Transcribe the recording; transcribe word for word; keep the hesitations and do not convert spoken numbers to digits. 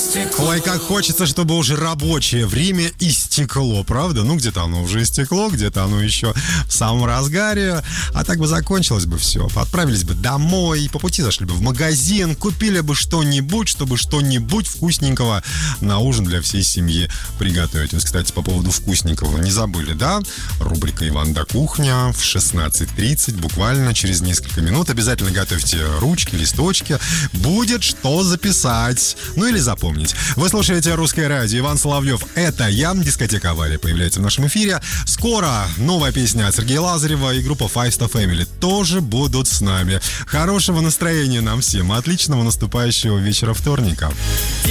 Ой, как хочется, чтобы уже рабочее время истекло, правда? Ну, где-то оно уже истекло, где-то оно еще в самом разгаре. А так бы закончилось бы все. Отправились бы домой, по пути зашли бы в магазин, купили бы что-нибудь, чтобы что-нибудь вкусненького на ужин для всей семьи приготовить. Вот, кстати, по поводу вкусненького не забыли, да? Рубрика «Иван да кухня» в шестнадцать тридцать, буквально через несколько минут. Обязательно готовьте ручки, листочки. Будет что записать. Ну или запомнить. Вы слушаете «Русское радио». Иван Соловьев. Это я. Дискотека «Авария» появляется в нашем эфире. Скоро новая песня от Сергея Лазарева и группа Five Star Family тоже будут с нами. Хорошего настроения нам всем. Отличного наступающего вечера вторника.